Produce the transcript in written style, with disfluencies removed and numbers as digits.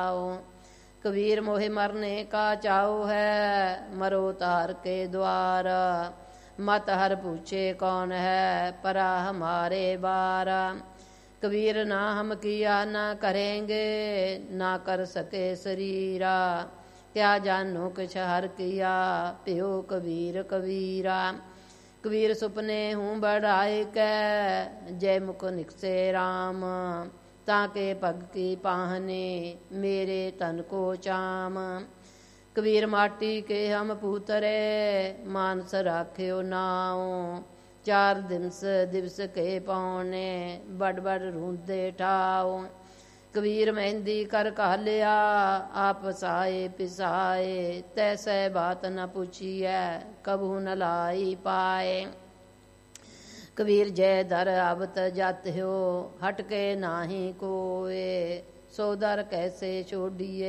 कबीर मोहे मरने का चाओ है, मरो तार के द्वार। मत हर पूछे कौन है, परा हमारे बार। कबीर ना हम किया ना करेंगे, ना कर सके शरीरा। क्या जानो किछ हर किया, प्यो कबीर कबीरा। कबीर सुपने हूँ बढ़ाए कै, जय मुख निकसे राम। ताके पग की पाहने, मेरे तन को चाम। कबीर माटी के हम पूतरे, मानस राख्यो नाओ। 4 दिवस के पौने, बड़ बड़ रूंदे ठाओ। कबीर मेहंदी कर कहलिया, आप साए पिसाए। तैसे बात न पूछिए, कबू न लाई पाए। कबीर जय दर अबत जात हो, हटके नाही कोए। सो दर कैसे छोड़िए,